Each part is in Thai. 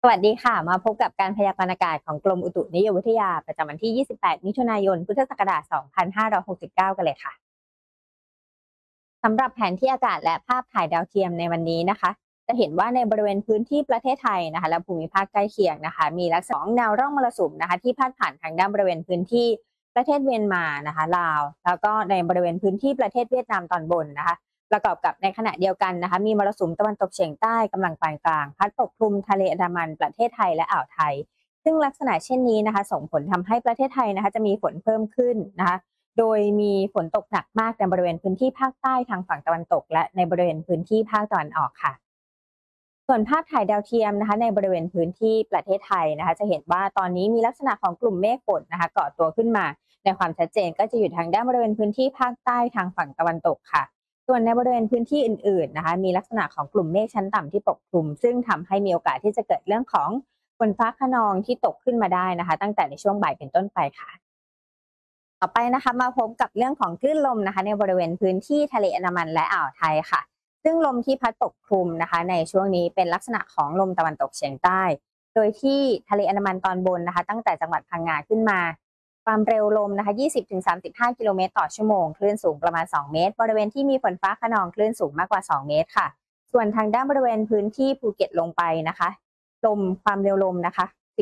สวัสดีค่ะมาพบกับการพยากรณ์อากาศของกรมอุตุนิยมวิทยาประจำวันที่ 28 มิถุนายน พุทธศักราช 2569 กันเลยค่ะสำหรับแผนที่อากาศและภาพถ่ายดาวเทียมในวันนี้นะคะจะเห็นว่าในบริเวณพื้นที่ประเทศไทยนะคะและภูมิภาคใกล้เคียงนะคะมีลักษณะของแนวร่องมรสุมนะคะที่พาดผ่านทางด้านบริเวณพื้นที่ประเทศเมียนมานะคะลาวแล้วก็ในบริเวณพื้นที่ประเทศเวียดนามตอนบนนะคะประกอบกับในขณะเดียวกันนะคะมีมรสุมตะวันตกเฉียงใต้กำลังปานกลางพัดปกคลุมทะเลอันดามันประเทศไทยและอ่าวไทยซึ่งลักษณะเช่นนี้นะคะส่งผลทำให้ประเทศไทยนะคะจะมีฝนเพิ่มขึ้นนะคะโดยมีฝนตกหนักมากในบริเวณพื้นที่ภาคใต้ทางฝั่งตะวันตกและในบริเวณพื้นที่ภาคตะวันออกค่ะส่วนภาพถ่ายดาวเทียมนะคะในบริเวณพื้นที่ประเทศไทยนะคะจะเห็นว่าตอนนี้มีลักษณะของกลุ่มเมฆฝนนะคะเกาะตัวขึ้นมาในความชัดเจนก็จะอยู่ทางด้านบริเวณพื้นที่ภาคใต้ทางฝั่งตะวันตกค่ะส่วนในบริเวณพื้นที่อื่นๆนะคะมีลักษณะของกลุ่มเมฆชั้นต่ำที่ปกคลุมซึ่งทำให้มีโอกาสที่จะเกิดเรื่องของฝนฟ้าคะนองที่ตกขึ้นมาได้นะคะตั้งแต่ในช่วงบ่ายเป็นต้นไปค่ะ ต่อไปนะคะมาพบกับเรื่องของคลื่นลมนะคะในบริเวณพื้นที่ทะเลอันดามันและอ่าวไทยค่ะซึ่งลมที่พัดปกคลุมนะคะในช่วงนี้เป็นลักษณะของลมตะวันตกเฉียงใต้โดยที่ทะเลอันดามันตอนบนนะคะตั้งแต่จังหวัดพังงาขึ้นมาความเร็วลมนะคะ 20-35 กิโลเมตรต่อชั่วโมงคลื่นสูงประมาณ 2 เมตรบริเวณที่มีฝนฟ้าคะนองคลื่นสูงมากกว่า 2 เมตรค่ะส่วนทางด้านบริเวณพื้นที่ภูเก็ตลงไปนะคะลมความเร็วลมนะคะ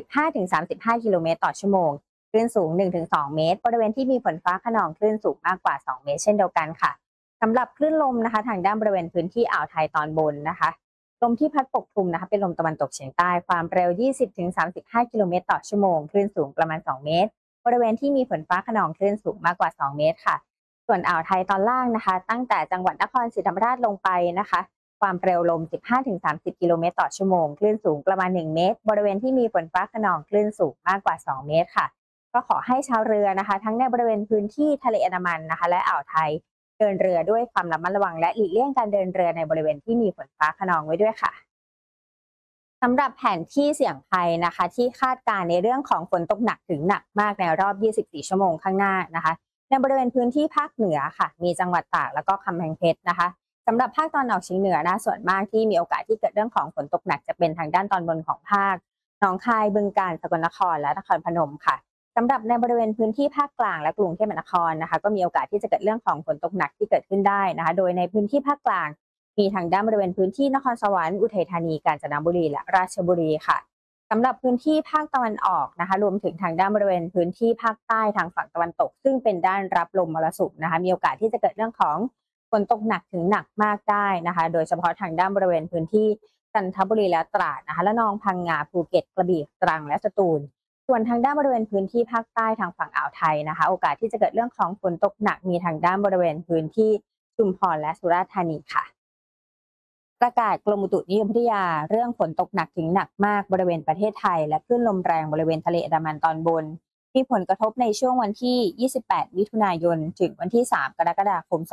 15-35 กิโลเมตรต่อชั่วโมง คลื่นสูง 1-2 เมตรบริเวณที่มีฝนฟ้าคะนองคลื่นสูงมากกว่า 2 เมตรเช่นเดียวกันค่ะสำหรับคลื่นลมนะคะทางด้านบริเวณพื้นที่อ่าวไทยตอนบนนะคะลมที่พัดปกคลุมนะคะเป็นลมตะวันตกเฉียงใต้ความเร็ว 20-35 กิโลเมตรต่อชั่วโมงคลื่นสูงประมาณ 2 เมตรบริเวณที่มีฝนฟ้าคะนองคลื่นสูงมากกว่า 2 เมตรค่ะส่วนอ่าวไทยตอนล่างนะคะตั้งแต่จังหวัดนครศรีธรรมราชลงไปนะคะความเร็วลม 15-30 กิโลเมตรต่อชั่วโมงคลื่นสูงประมาณ 1 เมตรบริเวณที่มีฝนฟ้าคะนองคลื่นสูงมากกว่า 2 เมตรค่ะ ก็ขอให้ชาวเรือนะคะทั้งในบริเวณพื้นที่ทะเลอันดามันนะคะและอ่าวไทยเดินเรือด้วยความระมัดระวังและหลีกเลี่ยงการเดินเรือในบริเวณที่มีฝนฟ้าคะนองไว้ด้วยค่ะสำหรับแผนที่เสี่ยงภัยนะคะที่คาดการณ์ในเรื่องของฝนตกหนักถึงหนักมากในรอบ 24 ชั่วโมงข้างหน้านะคะในบริเวณพื้นที่ภาคเหนือค่ะมีจังหวัดตากแล้วก็กำแพงเพชรนะคะสำหรับภาคตอนออกเฉียงเหนือนะส่วนมากที่มีโอกาสที่เกิดเรื่องของฝนตกหนักจะเป็นทางด้านตอนบนของภาคหนองคายบึงกาฬสกลนครและนครพนมค่ะ สำหรับในบริเวณพื้นที่ภาคกลางและกรุงเทพมหานครนะคะก็มีโอกาสที่จะเกิดเรื่องของฝนตกหนักที่เกิดขึ้นได้นะคะโดยในพื้นที่ภาคกลางมีทางด้านบริเวณพื้นที่นครสวรรค์อุทัยธานีกาญจนบุรีและราชบุรีค่ะสำหรับพื้นที่ภาคตะวันออกนะคะรวมถึงทางด้านบริเวณพื้นที่ภาคใต้ทางฝั่งตะวันตกซึ่งเป็นด้านรับลมมรสุมนะคะมีโอกาสที่จะเกิดเรื่องของฝนตกหนักถึงหนักมากได้นะคะโดยเฉพาะทางด้านบริเวณพื้นที่จันทบุรีและตราดนะคะและนองพังงาภูเก็ตกระบี่ตรังและสตูล ส่วนทางด้านบริเวณพื้นที่ภาคใต้ทางฝั่งอ่าวไทยนะคะโอกาสที่จะเกิดเรื่องของฝนตกหนักมีทางด้านบริเวณพื้นที่ชุมพรและสุราษฎร์ธานีค่ะประกาศกรมอุตุนิยมวิทยาเรื่องฝนตกหนักถึงหนักมากบริเวณประเทศไทยและคลื่นลมแรงบริเวณทะเลอันดามันตอนบนมีผลกระทบในช่วงวันที่ 28 มิถุนายนถึงวันที่ 3 กรกฎาคม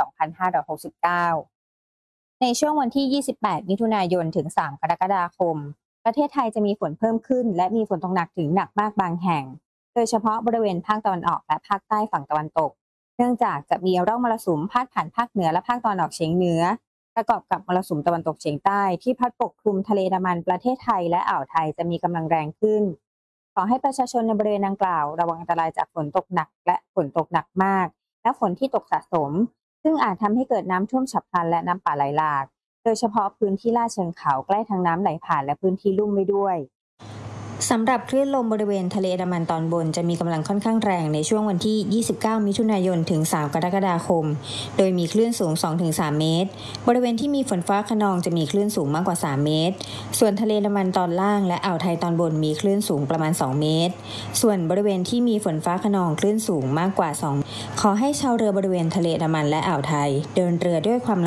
2569 ในช่วงวันที่ 28 มิถุนายนถึง 3 กรกฎาคม ประเทศไทยจะมีฝนเพิ่มขึ้นและมีฝนตกหนักถึงหนักมากบางแห่ง โดยเฉพาะบริเวณภาคตะวันออกและภาคใต้ฝั่งตะวันตก เนื่องจากจะมีร่องมรสุมพาดผ่านภาคเหนือและภาคตะวันออกเฉียงเหนือประกอบกับมรสุมตะวันตกเฉียงใต้ที่พัดปกคลุมทะเลอันดามันประเทศไทยและอ่าวไทยจะมีกำลังแรงขึ้น ขอให้ประชาชนในบริเวณดังกล่าวระวังอันตรายจากฝนตกหนักและฝนตกหนักมากและฝนที่ตกสะสมซึ่งอาจทำให้เกิดน้ำท่วมฉับพลันและน้ำป่าไหลหลาก โดยเฉพาะพื้นที่ลาดเชิงเขาใกล้ทางน้ำไหลผ่านและพื้นที่ลุ่มไว้ด้วยสำหรับคลื่นลมบริเวณทะเลอันดามันตอนบนจะมีกำลังค่อนข้างแรงในช่วงวันที่ 29 มิถุนายนถึง 3 กรกฎาคม โดยมีคลื่นสูง 2-3 เมตร บริเวณที่มีฝนฟ้าคะนองจะมีคลื่นสูงมากกว่า 3 เมตร ส่วนทะเลอันดามันตอนล่างและอ่าวไทยตอนบนมีคลื่นสูงประมาณ 2 เมตร ส่วนบริเวณที่มีฝนฟ้าคะนองคลื่นสูงมากกว่า 2 ขอให้ชาวเรือบริเวณทะเลอันดามันและอ่าวไทยเดินเรือด้วยความ